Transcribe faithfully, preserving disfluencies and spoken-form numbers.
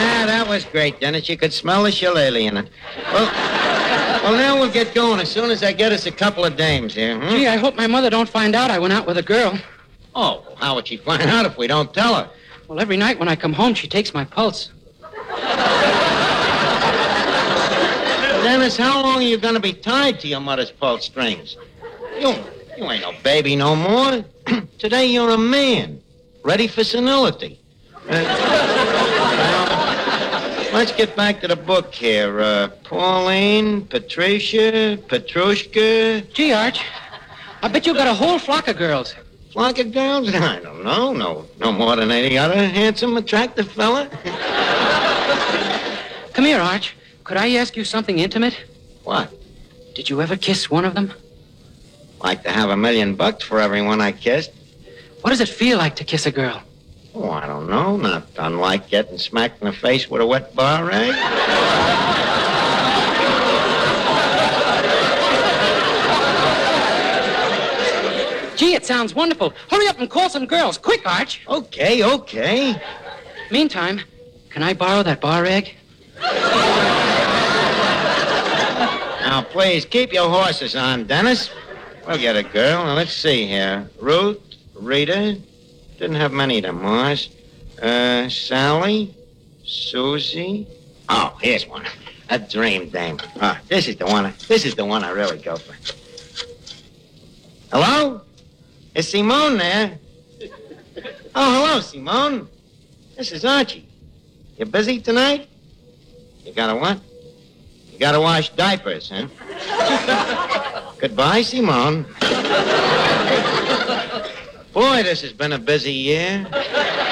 Ah, that was great, Dennis. You could smell the shillelagh in it. Well, well, now we'll get going as soon as I get us a couple of dames here. Hmm? Gee, I hope my mother don't find out I went out with a girl. Oh, well, how would she find out if we don't tell her? Well, every night when I come home, she takes my pulse. Dennis, how long are you going to be tied to your mother's pulse strings? You, you ain't no baby no more. Today you're a man, ready for senility. Uh, well, let's get back to the book here. Uh, Pauline, Patricia, Petrushka. Gee, Arch, I bet you got a whole flock of girls. Flock of girls? I don't know. No, no more than any other handsome, attractive fella. Come here, Arch. Could I ask you something intimate? What? Did you ever kiss one of them? Like to have a million bucks for everyone I kissed. What does it feel like to kiss a girl? Oh, I don't know. Not unlike getting smacked in the face with a wet bar rag. Gee, it sounds wonderful. Hurry up and call some girls. Quick, Arch. Okay, okay. Meantime, can I borrow that bar rag? Now, please, keep your horses on, Dennis. We'll get a girl. Now, let's see here. Ruth, Rita. Didn't have many of them, Mars. Uh, Sally, Susie. Oh, here's one. A dream dame. Ah, this is the one. This is the one I really go for. Hello? Is Simone there? Oh, hello, Simone. This is Archie. You busy tonight? You gotta what? You gotta wash diapers, huh? Goodbye, Simone. Boy, this has been a busy year.